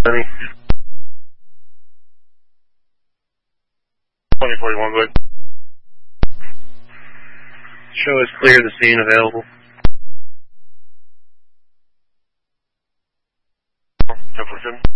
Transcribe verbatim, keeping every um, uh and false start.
Any twenty forty-one, go ahead. Show is clear, the scene available. ten forty-seven.